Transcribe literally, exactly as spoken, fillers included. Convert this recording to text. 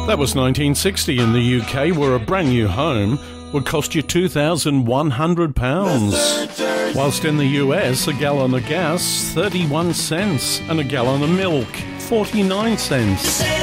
That was nineteen sixty in the U K, where a brand new home would cost you two thousand one hundred pounds. Whilst in the U S, a gallon of gas, thirty-one cents, and a gallon of milk, forty-nine cents.